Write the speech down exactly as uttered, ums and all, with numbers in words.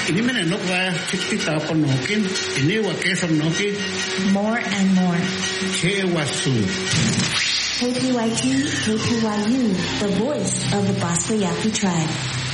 Inimene nokwa chikita panokin, inewa kesam noki. More and more. Chewasu. K P Y T, K P Y U, the voice of the Bosco Yaqui tribe.